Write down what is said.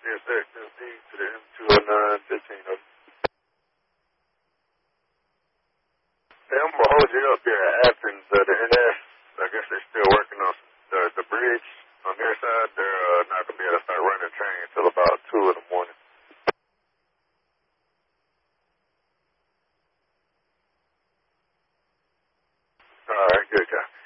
Yes, sir. SD to the M209 15. Hey, I'm gonna hold you up here at Athens, the NS. I guess they're still working on the bridge on their side. They're not gonna be able to start running the train until about 2 in the morning. All right, good guy.